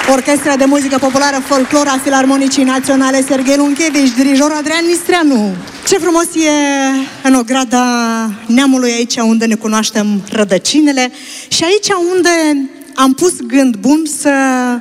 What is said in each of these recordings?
Orchestra de muzică populară folclor a Filarmonicii Naționale Serghei Lunchevici, dirijor Adrian Nistreanu. Ce frumos e în ograda neamului, aici unde ne cunoaștem rădăcinile și aici unde am pus gând bun să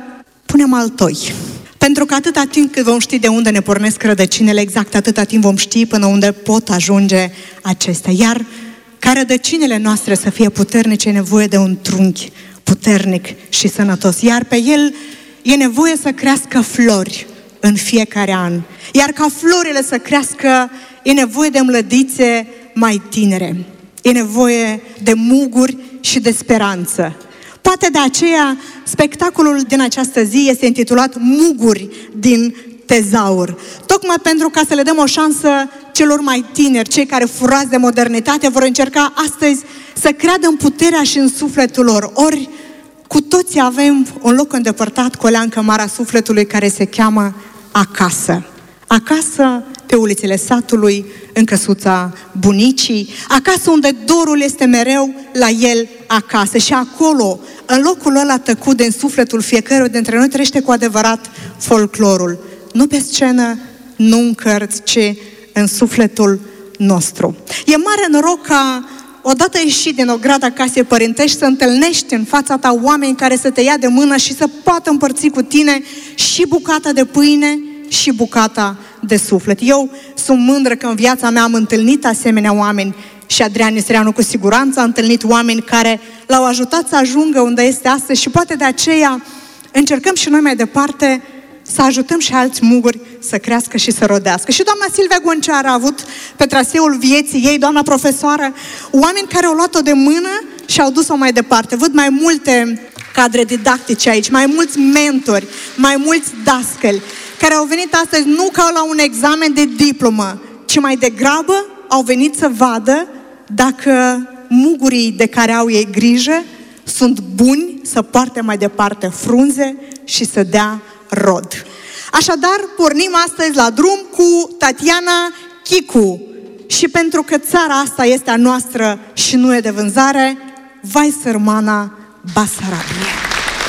punem altoi. Pentru că atâta timp cât vom ști de unde ne pornesc rădăcinile, exact atâta timp vom ști până unde pot ajunge acestea. Iar ca rădăcinile noastre să fie puternice, e nevoie de un trunchi puternic și sănătos. Iar pe el e nevoie să crească flori în fiecare an. Iar ca florile să crească, e nevoie de mlădițe mai tinere. E nevoie de muguri și de speranță. Poate de aceea, spectacolul din această zi este intitulat Muguri din tezaur. Tocmai pentru ca să le dăm o șansă celor mai tineri, cei care furați de modernitate, vor încerca astăzi să creadă în puterea și în sufletul lor. Ori cu toții avem un loc îndepărtat cu o leancă mare a sufletului care se cheamă acasă. Acasă, pe ulițele satului, în căsuța bunicii, acasă unde dorul este mereu la el acasă. Și acolo, în locul ăla tăcut din sufletul fiecăruia dintre noi, trăiește cu adevărat folclorul. Nu pe scenă, nu în cărți, ci în sufletul nostru. E mare noroc ca odată ieșit din ograda casei părintești să întâlnești în fața ta oameni care să te ia de mână și să poată împărți cu tine și bucata de pâine și bucata de suflet. Eu sunt mândră că în viața mea am întâlnit asemenea oameni și Adrian Nistreanu cu siguranță a întâlnit oameni care l-au ajutat să ajungă unde este astăzi și poate de aceea încercăm și noi mai departe să ajutăm și alți muguri să crească și să rodească. Și doamna Silvia Gonceară a avut pe traseul vieții ei, doamna profesoară, oameni care au luat-o de mână și au dus-o mai departe. Văd mai multe cadre didactice aici, mai mulți mentori, mai mulți dascăli, care au venit astăzi nu ca la un examen de diplomă, ci mai degrabă au venit să vadă dacă mugurii de care au ei grijă sunt buni să poarte mai departe frunze și să dea rod. Așadar, pornim astăzi la drum cu Tatiana Chicu. Și pentru că țara asta este a noastră și nu e de vânzare, vai sărmana Basarabia.